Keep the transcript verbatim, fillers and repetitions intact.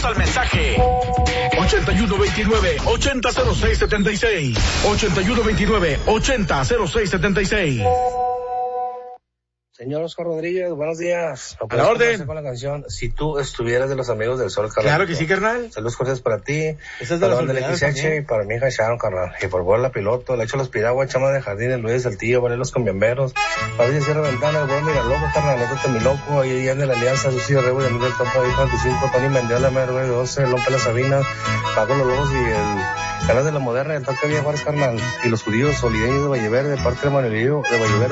Envíanos al mensaje ochenta y uno veintinueve, ochenta cero seis setenta y seis. ochenta y uno veintinueve, ochenta cero seis setenta y seis. Señor Oscar Rodríguez, buenos días. A la orden. Con la canción Si tú estuvieras de los Amigos del Sol, carnal. Claro que sí, carnal. Saludos cordiales para ti. Esa es de la banda del X H y para mi hija Sharon, carnal. Y por favor, la piloto, le echo los piragua, chama de jardines, Luis, el tío, vale los combiamberos. Fabricio Sierra Ventana, el buen mira loco, carnal, métete mi loco. Ahí anda la alianza, Sucio Rebo y Miguel Topa, veinticinco, Tony Mendiola, Mero, doce, Lompe La Sabina, Paco Los Lobos y el canal de la Moderna, el toque Villa Juárez, carnal. Y los judíos solideños de Valle Verde, parte de Manuelillo de Valle Verde.